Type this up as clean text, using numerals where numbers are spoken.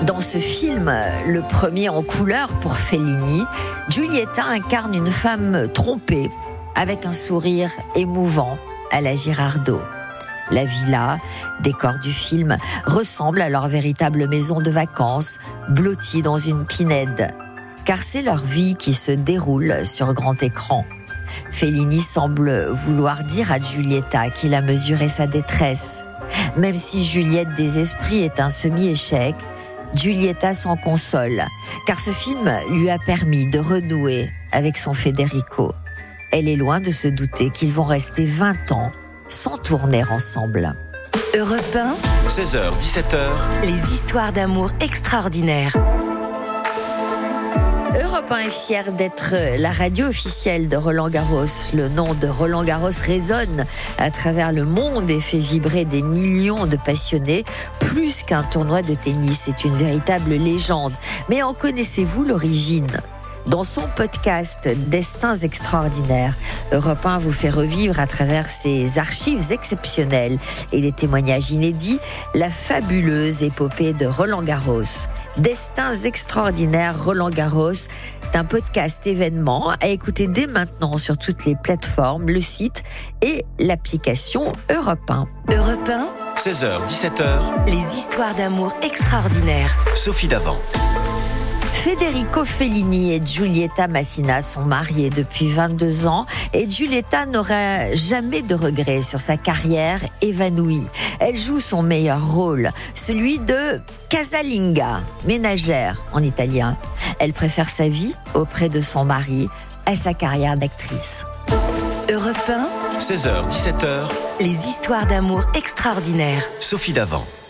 Dans ce film, le premier en couleur pour Fellini, Giulietta incarne une femme trompée, avec un sourire émouvant à la Girardot. La villa, décor du film, ressemble à leur véritable maison de vacances, blottie dans une pinède. Car c'est leur vie qui se déroule sur grand écran. Fellini semble vouloir dire à Giulietta qu'il a mesuré sa détresse. Même si Juliette des Esprits est un semi-échec, Giulietta s'en console, car ce film lui a permis de renouer avec son Federico. Elle est loin de se douter qu'ils vont rester 20 ans sans tourner ensemble. Europe 1, 16h, 17h, les histoires d'amour extraordinaires. Europe 1 est fière d'être la radio officielle de Roland-Garros. Le nom de Roland-Garros résonne à travers le monde et fait vibrer des millions de passionnés. Plus qu'un tournoi de tennis, c'est une véritable légende. Mais en connaissez-vous l'origine ? Dans son podcast « Destins extraordinaires », Europe 1 vous fait revivre à travers ses archives exceptionnelles et des témoignages inédits la fabuleuse épopée de Roland-Garros. Destins extraordinaires Roland-Garros, c'est un podcast événement à écouter dès maintenant sur toutes les plateformes, le site et l'application Europe 1. Europe 1, 16h, 17h, les histoires d'amour extraordinaires. Sophie Davant. Federico Fellini et Giulietta Massina sont mariés depuis 22 ans et Giulietta n'aura jamais de regrets sur sa carrière évanouie. Elle joue son meilleur rôle, celui de casalinga, ménagère en italien. Elle préfère sa vie auprès de son mari à sa carrière d'actrice. Europe 1, 16h, 17h, les histoires d'amour extraordinaires. Sophie Davant.